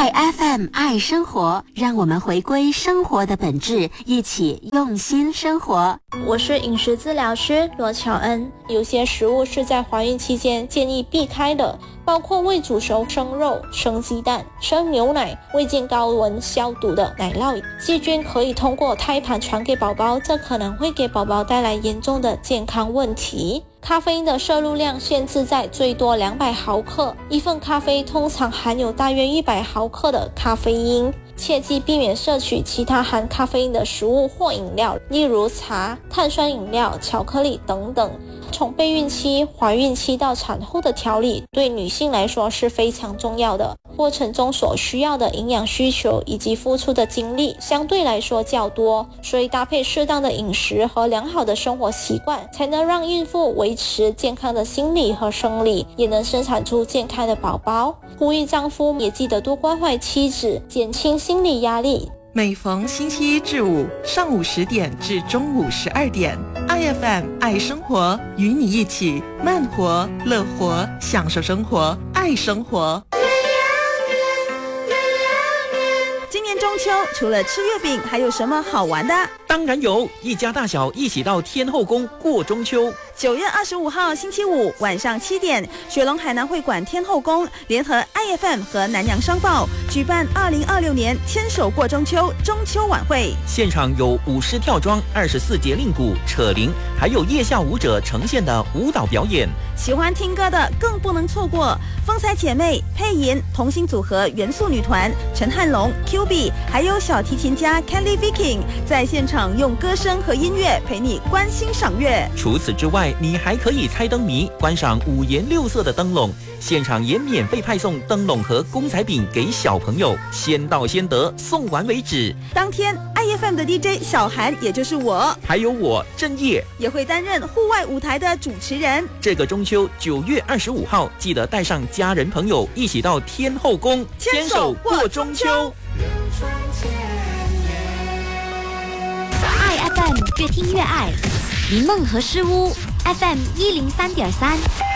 爱 FM 爱生活，让我们回归生活的本质，一起用心生活。 我是饮食治疗师罗乔恩。有些食物是在怀孕期间建议避开的，包括未煮熟生肉、生鸡蛋、生牛奶、未经高温消毒的奶酪。细菌可以通过胎盘传给宝宝，这可能会给宝宝带来严重的健康问题。咖啡因的摄入量限制在最多200毫克，一份咖啡通常含有大约100毫克的咖啡因。切记避免摄取其他含咖啡因的食物或饮料，例如茶、碳酸饮料、巧克力等等。从备孕期、怀孕期到产后的调理，对女性来说是非常重要的。过程中所需要的营养需求以及付出的精力相对来说较多，所以搭配适当的饮食和良好的生活习惯，才能让孕妇维持健康的心理和生理，也能生产出健康的宝宝。呼吁丈夫也记得多关怀妻子，减轻心理压力。 每逢星期一至五上午10点至中午12点，IFM 爱生活，与你一起慢活、乐活，享受生活，爱生活。 今年中秋除了吃月饼，还有什么好玩的？ 当然有，一家大小一起到天后宫过中秋。 9月25号星期五晚上7点，雪龙海南会馆天后宫联合 IFM 和南洋商报举办2026年牵手过中秋中秋晚会， 现场有舞狮跳桩、24节令鼓、扯铃，还有夜下舞者呈现的舞蹈表演。 喜欢听歌的更不能错过，风采姐妹、配音同心组合元素女团、陈汉龙、QB， 还有小提琴家 Kelly Viking 在现场用歌声和音乐陪你观星赏月。 除此之外，你还可以猜灯谜，观赏5颜6色的灯笼，现场也免费派送灯笼和公仔饼给小朋友，先到先得，送完为止。 当天 IFM 的 DJ 小韩，也就是我， 还有我郑业， 也会担任户外舞台的主持人。 这个中秋9月25号，记得带上家人朋友一起到天后宫牵手过中秋。 爱 FM 越听越爱，迷梦和诗屋 FM 103.3。